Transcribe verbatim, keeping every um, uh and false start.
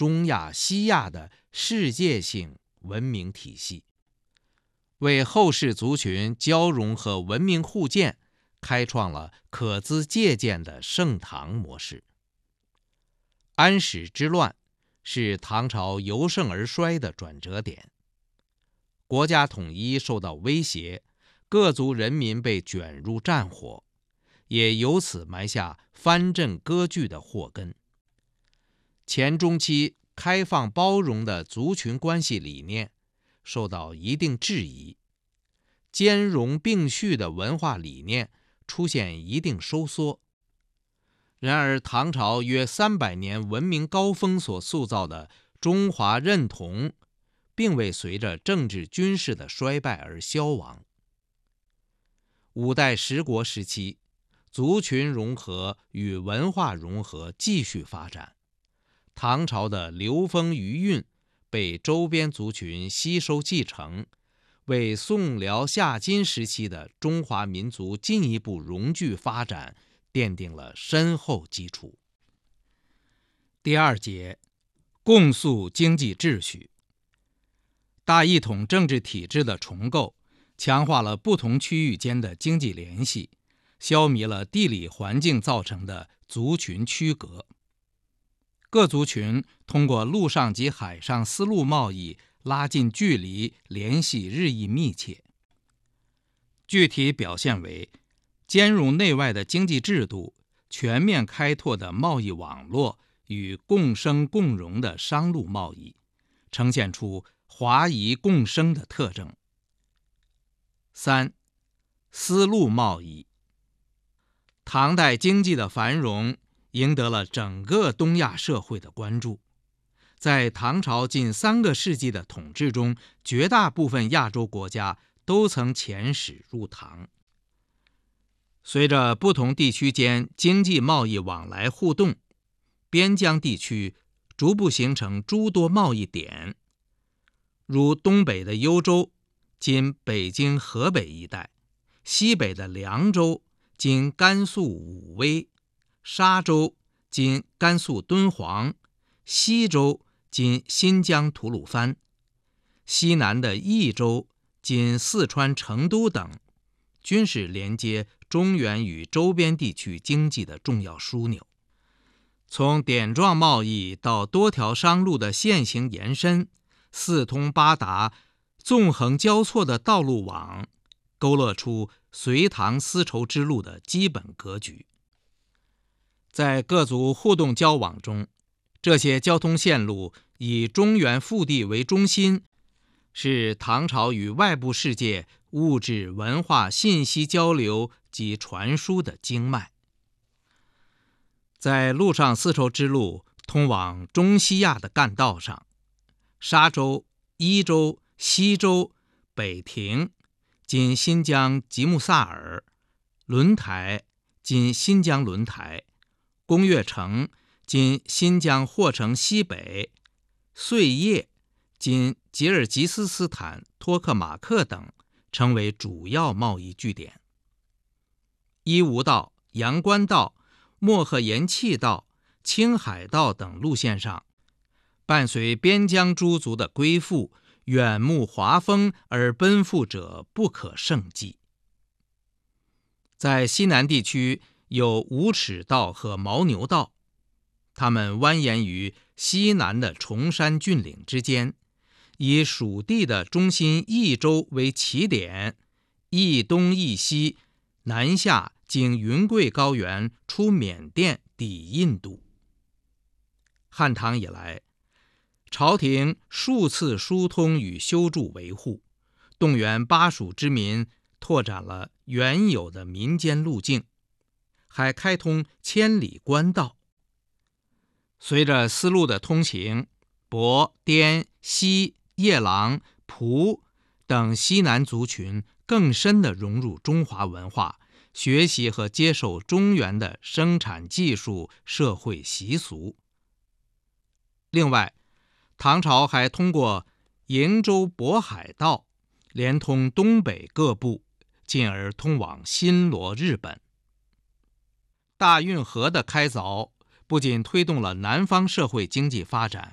中亚、西亚的世界性文明体系，为后世族群交融和文明互鉴开创了可资借鉴的盛唐模式。安史之乱是唐朝由盛而衰的转折点，国家统一受到威胁，各族人民被卷入战火，也由此埋下藩镇割据的祸根。前中期开放包容的族群关系理念受到一定质疑，兼容并蓄的文化理念出现一定收缩。然而唐朝约三百年文明高峰所塑造的中华认同，并未随着政治军事的衰败而消亡。五代十国时期，族群融合与文化融合继续发展，唐朝的流风余韵被周边族群吸收继承，为宋辽夏金时期的中华民族进一步融聚发展奠定了深厚基础。第二节，共塑经济秩序。大一统政治体制的重构，强化了不同区域间的经济联系，消弭了地理环境造成的族群区隔。各族群通过陆上及海上丝路贸易拉近距离，联系日益密切。具体表现为兼容内外的经济制度、全面开拓的贸易网络与共生共荣的商陆贸易，呈现出华夷共生的特征。三、丝路贸易。唐代经济的繁荣赢得了整个东亚社会的关注。在唐朝近三个世纪的统治中，绝大部分亚洲国家都曾遣使入唐。随着不同地区间经济贸易往来互动，边疆地区逐步形成诸多贸易点，如东北的幽州，今北京河北一带；西北的凉州，今甘肃武威；沙州，今甘肃敦煌；西州，今新疆吐鲁番；西南的益州，今四川成都等，均是连接中原与周边地区经济的重要枢纽。从点状贸易到多条商路的线行延伸，四通八达、纵横交错的道路网，勾勒出隋唐丝绸之路的基本格局。在各族互动交往中，这些交通线路以中原腹地为中心，是唐朝与外部世界物质文化信息交流及传输的经脉。在陆上丝绸之路通往中西亚的干道上，沙州、伊州、西州、北庭今新疆吉木萨尔、轮台今新疆轮台、工岳城今新疆霍城西北、碎叶今吉尔吉斯斯坦托克马克等成为主要贸易据点。伊吾道、阳关道、漠河延碛道、青海道等路线上，伴随边疆诸族的归附，远目华风而奔赴者不可胜计。在西南地区有五尺道和牦牛道，它们蜿蜒于西南的崇山峻岭之间，以蜀地的中心益州为起点，益东益西，南下经云贵高原出缅甸抵印度。汉唐以来，朝廷数次疏通与修筑维护，动员巴蜀之民拓展了原有的民间路径，还开通千里官道。随着丝路的通行，亳、滇、西、夜郎、蒲等西南族群更深地融入中华文化，学习和接受中原的生产技术、社会习俗。另外，唐朝还通过瀛洲渤海道连通东北各部，进而通往新罗、日本。大运河的开凿不仅推动了南方社会经济发展，